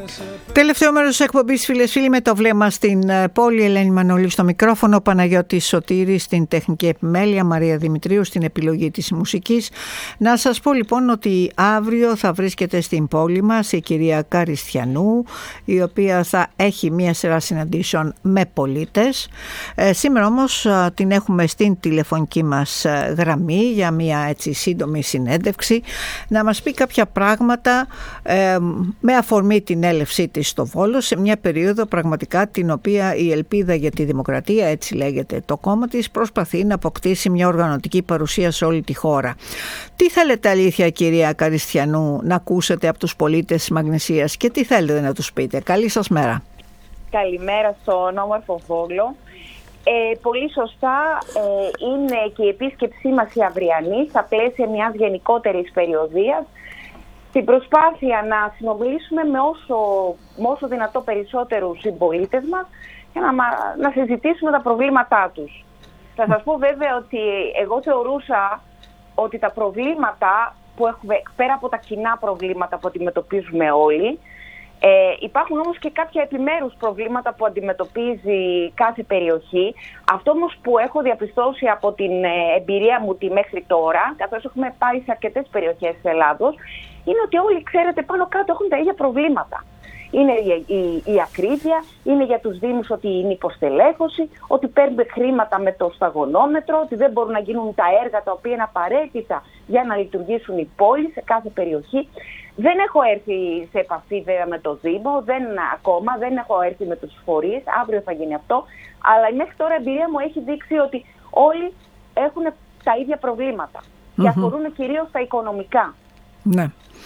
Τελευταίο μέρος της εκπομπής, φίλες φίλοι, με το βλέμμα στην πόλη. Ελένη Μανολή στο μικρόφωνο, Παναγιώτης Σωτήρης στην τεχνική επιμέλεια, Μαρία Δημητρίου στην επιλογή της μουσικής. Να σας πω λοιπόν ότι αύριο θα βρίσκεται στην πόλη μας η κυρία Καριστιανού, η οποία θα έχει μία σειρά συναντήσεων με πολίτες. Σήμερα όμως την έχουμε στην τηλεφωνική μας γραμμή για μία έτσι σύντομη συνέντευξη, να μας πει κάποια πράγματα με αφορμή την έλευσή της στο Βόλο, σε μια περίοδο πραγματικά την οποία η Ελπίδα για τη Δημοκρατία, έτσι λέγεται το κόμμα της, προσπαθεί να αποκτήσει μια οργανωτική παρουσία σε όλη τη χώρα. Τι θέλετε, αλήθεια, κυρία Καριστιανού, να ακούσετε από τους πολίτες της Μαγνησίας και τι θέλετε να τους πείτε? Καλή σας μέρα. Καλημέρα στον όμορφο Βόλο. Πολύ σωστά, είναι και η επίσκεψή μας η αυριανή στα πλαίσια μιας γενικότερης περιοδίας, στην προσπάθεια να συνομιλήσουμε με όσο δυνατό περισσότερους συμπολίτες μας για να συζητήσουμε τα προβλήματά τους. Θα σας πω βέβαια ότι εγώ θεωρούσα ότι τα προβλήματα που έχουμε, πέρα από τα κοινά προβλήματα που αντιμετωπίζουμε όλοι, υπάρχουν όμως και κάποια επιμέρους προβλήματα που αντιμετωπίζει κάθε περιοχή. Αυτό όμως που έχω διαπιστώσει από την εμπειρία μου τη μέχρι τώρα, καθώς έχουμε πάει σε αρκετές περιοχές της Ελλάδος, είναι ότι όλοι, ξέρετε, πάνω κάτω έχουν τα ίδια προβλήματα. Είναι η ακρίβεια, είναι για τους Δήμους ότι είναι υποστελέχωση, ότι παίρνουν χρήματα με το σταγονόμετρο, ότι δεν μπορούν να γίνουν τα έργα τα οποία είναι απαραίτητα για να λειτουργήσουν οι πόλεις σε κάθε περιοχή. Δεν έχω έρθει σε επαφή βέβαια με το Δήμο, δεν έχω έρθει με τους φορείς, αύριο θα γίνει αυτό, αλλά μέχρι τώρα η εμπειρία μου έχει δείξει ότι όλοι έχουν τα ίδια προβλήματα και αφορούν κυρίως τα οικονομικά. Ναι.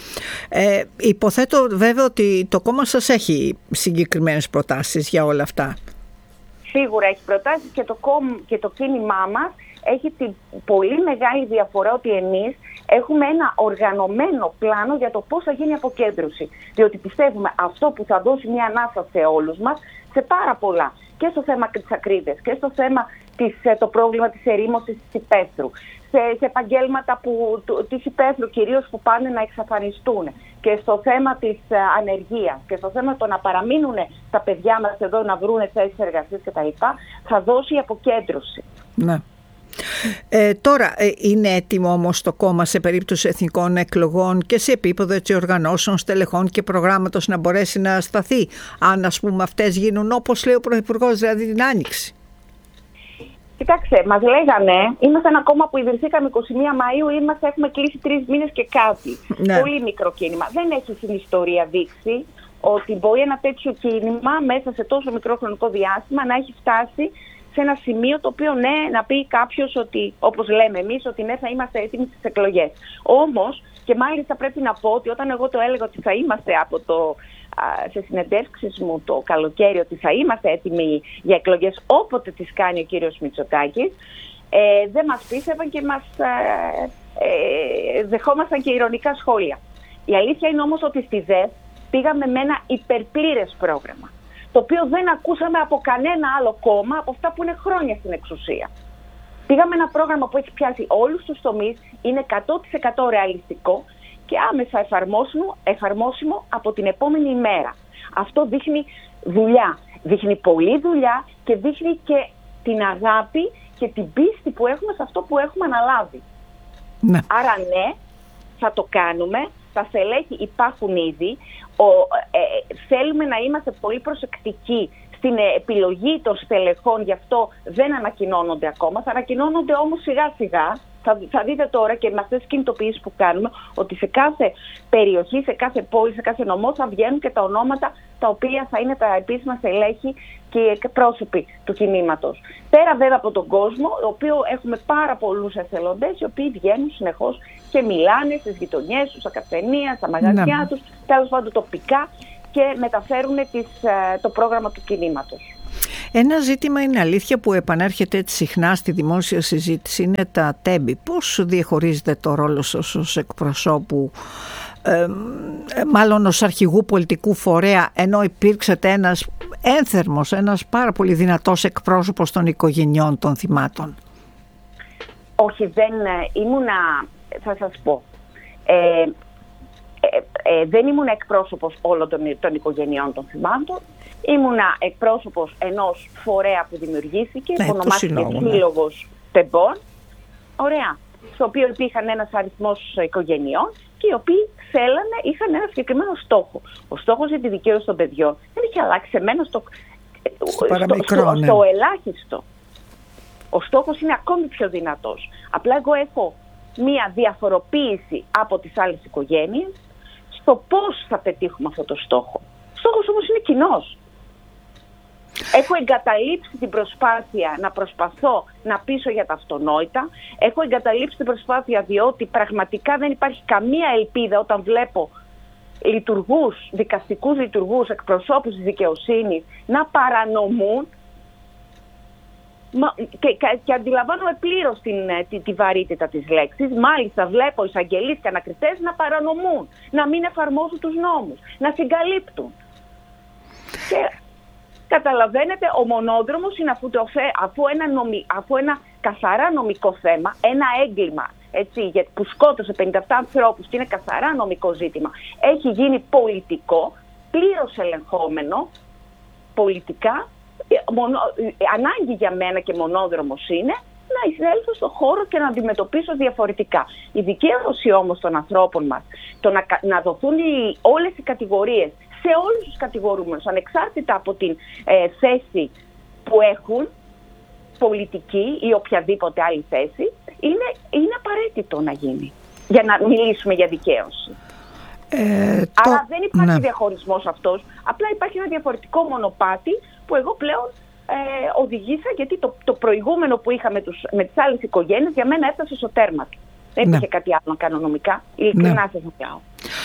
Υποθέτω βέβαια ότι το κόμμα σας έχει συγκεκριμένες προτάσεις για όλα αυτά. Σίγουρα έχει προτάσεις και το κίνημά μας έχει την πολύ μεγάλη διαφορά ότι εμείς έχουμε ένα οργανωμένο πλάνο για το πώς θα γίνει η αποκέντρωση. Διότι πιστεύουμε αυτό που θα δώσει μια ανάσα σε όλους μας, σε πάρα πολλά, και στο θέμα της ακρίβειας και στο θέμα το πρόβλημα της ερήμωσης της υπαίθρου, σε επαγγέλματα της υπαίθρου κυρίως που πάνε να εξαφανιστούν, και στο θέμα της ανεργίας και στο θέμα το να παραμείνουν τα παιδιά μας εδώ να βρουν θέσεις εργασίας κτλ. Θα δώσει η αποκέντρωση. Ναι. Τώρα είναι έτοιμο όμως το κόμμα σε περίπτωση εθνικών εκλογών και σε επίπεδο έτσι οργανώσεων, στελεχών και προγράμματος να μπορέσει να σταθεί, αν ας πούμε αυτές γίνουν όπως λέει ο Πρωθυπουργός, δηλαδή την Άνοιξη? Κοιτάξτε, μας λέγανε, είμαστε ένα κόμμα που ιδρυθήκαμε 21 Μαΐου, έχουμε κλείσει 3 μήνες και κάτι. Ναι. Πολύ μικρό κίνημα. Δεν έχει στην ιστορία δείξει ότι μπορεί ένα τέτοιο κίνημα μέσα σε τόσο μικρό χρονικό διάστημα να έχει φτάσει σε ένα σημείο το οποίο ναι, να πει κάποιος ότι, όπως λέμε εμείς, ότι ναι, θα είμαστε έτοιμοι στις εκλογές. Όμως, και μάλιστα πρέπει να πω ότι όταν εγώ το έλεγα ότι θα είμαστε σε συνεντεύξεις μου το καλοκαίρι, ότι θα είμαστε έτοιμοι για εκλογές όποτε τις κάνει ο κύριος Μητσοτάκης, δεν μας πίστευαν και μας δεχόμασταν και ειρωνικά σχόλια. Η αλήθεια είναι όμως ότι στη ΔΕΣ πήγαμε με ένα υπερπλήρες πρόγραμμα, το οποίο δεν ακούσαμε από κανένα άλλο κόμμα από αυτά που είναι χρόνια στην εξουσία. Πήγαμε ένα πρόγραμμα που έχει πιάσει όλους τους τομείς, είναι 100% ρεαλιστικό και άμεσα εφαρμόσιμο από την επόμενη ημέρα. Αυτό δείχνει δουλειά, δείχνει πολλή δουλειά και δείχνει και την αγάπη και την πίστη που έχουμε σε αυτό που έχουμε αναλάβει. Ναι. Άρα ναι, θα το κάνουμε, τα στελέχη υπάρχουν ήδη, θέλουμε να είμαστε πολύ προσεκτικοί στην επιλογή των στελεχών, γι' αυτό δεν ανακοινώνονται ακόμα, θα ανακοινώνονται όμως σιγά σιγά. Θα δείτε τώρα και με αυτές τις κινητοποιήσεις που κάνουμε ότι σε κάθε περιοχή, σε κάθε πόλη, σε κάθε νομό θα βγαίνουν και τα ονόματα τα οποία θα είναι τα επίσημα στελέχη και οι εκπρόσωποι του κινήματος. Πέρα βέβαια από τον κόσμο, ο οποίο έχουμε πάρα πολλούς εθελοντές οι οποίοι βγαίνουν συνεχώς και μιλάνε στις γειτονιές τους, στα καφενεία, στα μαγαζιά τους, τέλος πάντων τοπικά, και μεταφέρουν το πρόγραμμα του κινήματος. Ένα ζήτημα, είναι αλήθεια, που επανέρχεται έτσι συχνά στη δημόσια συζήτηση, είναι τα τέμπη. Πώς διαχωρίζετε το ρόλο σας ως εκπροσώπου, μάλλον ως αρχηγού πολιτικού φορέα, ενώ υπήρξατε ένας ένθερμος, ένας πάρα πολύ δυνατός εκπρόσωπος των οικογενειών των θυμάτων? Όχι, δεν ήμουνα, θα σας πω. δεν ήμουν εκπρόσωπος όλων των οικογενειών των θυμάτων. Ήμουνα εκπρόσωπος ενός φορέα που δημιουργήθηκε, που ονομάστηκε Σύλλογος Τεμπών. Ωραία. Στο οποίο υπήρχαν ένας αριθμός οικογενειών και οι οποίοι είχαν ένα συγκεκριμένο στόχο. Ο στόχος για τη δικαίωση των παιδιών δεν είχε αλλάξει σε μένα στο ελάχιστο. Ο στόχος είναι ακόμη πιο δυνατός. Απλά εγώ έχω μία διαφοροποίηση από τις άλλες οικογένειες στο πώς θα πετύχουμε αυτό το στόχο. Ο στόχος όμως είναι κοινός. Έχω εγκαταλείψει την προσπάθεια να προσπαθώ να πείσω για τα αυτονόητα. Έχω εγκαταλείψει την προσπάθεια διότι πραγματικά δεν υπάρχει καμία ελπίδα όταν βλέπω δικαστικούς λειτουργούς, εκπροσώπους της δικαιοσύνης να παρανομούν. Και αντιλαμβάνομαι πλήρως τη βαρύτητα της λέξης. Μάλιστα βλέπω εισαγγελείς και ανακριτές να παρανομούν, να μην εφαρμόζουν τους νόμους, να συγκαλύπτουν. Και καταλαβαίνετε, ο μονόδρομος είναι αφού ένα καθαρά νομικό θέμα, ένα έγκλημα που σκότωσε 57 ανθρώπους και είναι καθαρά νομικό ζήτημα, έχει γίνει πολιτικό, πλήρως ελεγχόμενο πολιτικά. Ανάγκη για μένα και μονόδρομος είναι να εισέλθω στον χώρο και να αντιμετωπίσω διαφορετικά. Η δικαίωση όμως των ανθρώπων μας, να δοθούν όλες οι κατηγορίες σε όλους τους κατηγορούμενους, ανεξάρτητα από την θέση που έχουν, πολιτική ή οποιαδήποτε άλλη θέση, είναι απαραίτητο να γίνει για να μιλήσουμε για δικαίωση. Άρα δεν υπάρχει διαχωρισμός αυτός, απλά υπάρχει ένα διαφορετικό μονοπάτι που εγώ πλέον οδηγήσα, γιατί το προηγούμενο που είχα με τις άλλες οικογένειες για μένα έφτασε στο τέρμα του. Δεν υπήρχε κάτι άλλο να κάνω νομικά, ειλικρινά σας μιλάω.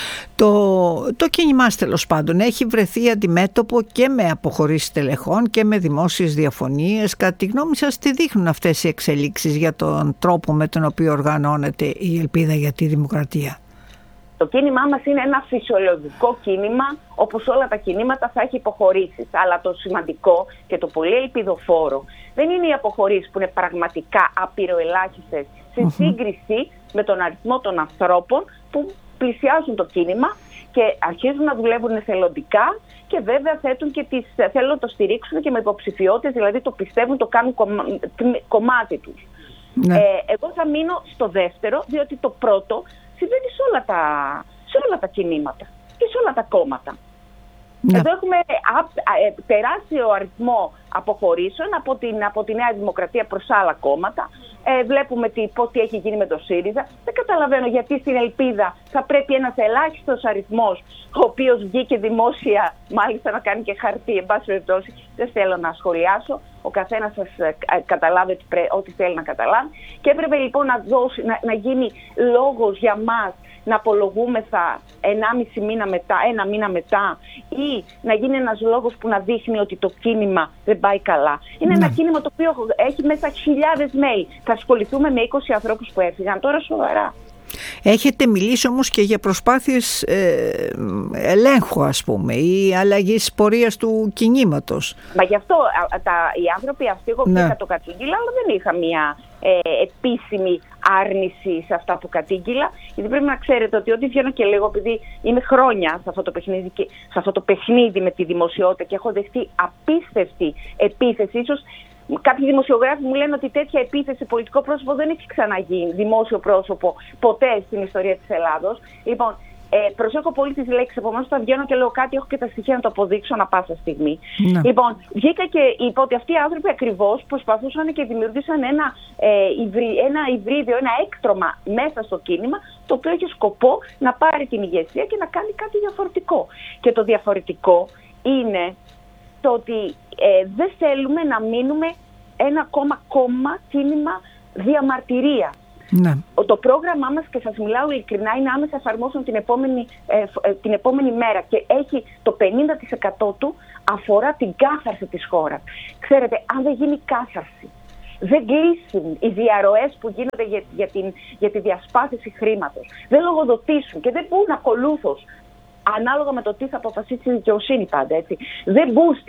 Το κίνημά τέλος πάντων έχει βρεθεί αντιμέτωπο και με αποχωρήσεις τελεχών και με δημόσιες διαφωνίες. Κατά τη γνώμη σας, τι δείχνουν αυτές οι εξελίξεις για τον τρόπο με τον οποίο οργανώνεται η ελπίδα για τη δημοκρατία? Το κίνημά μας είναι ένα φυσιολογικό κίνημα, όπως όλα τα κινήματα θα έχει υποχωρήσεις. Αλλά το σημαντικό και το πολύ ελπιδοφόρο δεν είναι οι αποχωρήσεις που είναι πραγματικά απειροελάχιστες σε σύγκριση με τον αριθμό των ανθρώπων που πλησιάζουν το κίνημα και αρχίζουν να δουλεύουν εθελοντικά και βέβαια θέλουν να το στηρίξουν και με υποψηφιότητες, δηλαδή το πιστεύουν, το κάνουν κομμάτι τους. Εγώ θα μείνω στο δεύτερο, διότι το πρώτο συμβαίνει σε όλα τα κινήματα και σε όλα τα κόμματα. Εδώ έχουμε τεράστιο αριθμό αποχωρήσεων από τη Νέα Δημοκρατία προς άλλα κόμματα. Βλέπουμε τι έχει γίνει με το ΣΥΡΙΖΑ. Δεν καταλαβαίνω γιατί στην Ελπίδα θα πρέπει ένας ελάχιστος αριθμός, ο οποίος βγήκε δημόσια, μάλιστα να κάνει και χαρτί, εν πάση περιπτώσει, δεν θέλω να σχολιάσω. Ο καθένας σας καταλάβει ό,τι θέλει να καταλάβει. Και έπρεπε λοιπόν να γίνει λόγος για μας να απολογούμεθα 1,5 μήνα μετά, 1 μήνα μετά, ή να γίνει ένας λόγος που να δείχνει ότι το κίνημα δεν πάει καλά. Είναι ένα κίνημα το οποίο έχει μέσα χιλιάδες mail. Θα ασχοληθούμε με 20 ανθρώπους που έφυγαν. Τώρα σοβαρά. Έχετε μιλήσει όμως και για προσπάθειες ελέγχου, ας πούμε, ή αλλαγής πορείας του κινήματος. Μα γι' αυτό οι άνθρωποι αυτοί, εγώ πήγα το κατήγγυλα, αλλά δεν είχα μια επίσημη άρνηση σε αυτά που κατήγγυλα. Γιατί πρέπει να ξέρετε ότι ό,τι βγαίνω και λέγω, επειδή είμαι χρόνια σε αυτό το παιχνίδι με τη δημοσιότητα και έχω δεχτεί απίστευτη επίθεση, ίσως κάποιοι δημοσιογράφοι μου λένε ότι τέτοια επίθεση πολιτικό πρόσωπο δεν έχει ξαναγίνει δημόσιο πρόσωπο ποτέ στην ιστορία της Ελλάδος. Λοιπόν, προσέχω πολύ τις λέξεις, επομένως όταν βγαίνω και λέω κάτι έχω και τα στοιχεία να το αποδείξω ανά πάσα στιγμή. Λοιπόν, βγήκα και είπα ότι αυτοί οι άνθρωποι ακριβώς προσπαθούσαν και δημιουργήσαν ένα υβρίδιο, ένα έκτρωμα μέσα στο κίνημα, το οποίο έχει σκοπό να πάρει την ηγεσία και να κάνει κάτι διαφορετικό. Και το διαφορετικό είναι το ότι δεν θέλουμε να μείνουμε ένα ακόμα κόμμα, κίνημα διαμαρτυρία. Το πρόγραμμά μας, και σας μιλάω ειλικρινά, είναι άμεσα εφαρμόσεων την επόμενη μέρα και έχει το 50% του αφορά την κάθαρση της χώρας. Ξέρετε, αν δεν γίνει κάθαρση, δεν κλείσουν οι διαρροές που γίνονται για τη διασπάθηση χρήματος, δεν λογοδοτήσουν και δεν μπουν ακολούθως, ανάλογα με το τι θα αποφασίσει η δικαιοσύνη πάντα, έτσι. Δεν μπουν